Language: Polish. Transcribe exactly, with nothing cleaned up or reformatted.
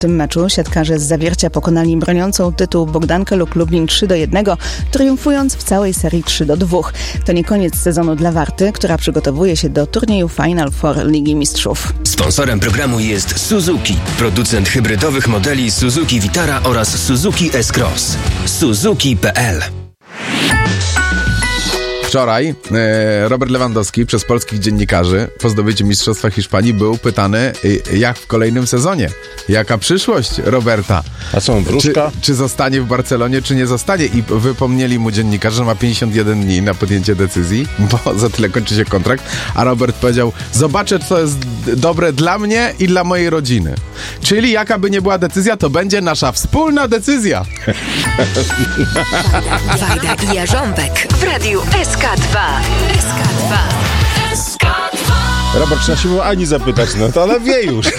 W tym meczu siatkarze z Zawiercia pokonali broniącą tytuł Bogdankę Luk Lublin trzy do jednego, triumfując w całej serii trzy do dwóch. To nie koniec sezonu dla Warty, która przygotowuje się do turnieju Final Four Ligi Mistrzów. Sponsorem programu jest Suzuki, producent hybrydowych modeli Suzuki Vitara oraz Suzuki S-Cross. Suzuki kropka p l. Wczoraj e, Robert Lewandowski przez polskich dziennikarzy po zdobyciu Mistrzostwa Hiszpanii był pytany, e, jak w kolejnym sezonie. Jaka przyszłość Roberta? A co, wróżka? Czy, czy zostanie w Barcelonie, czy nie zostanie? I wypomnieli mu dziennikarze, że ma pięćdziesiąt jeden dni na podjęcie decyzji, bo za tyle kończy się kontrakt. A Robert powiedział, zobaczę, co jest dobre dla mnie i dla mojej rodziny. Czyli jaka by nie była decyzja, to będzie nasza wspólna decyzja. Wajda i Jarząbek w Radiu S K dwa. S K dwa. S K dwa. Robert, trzeba się mu Ani zapytać, no to ona wie już.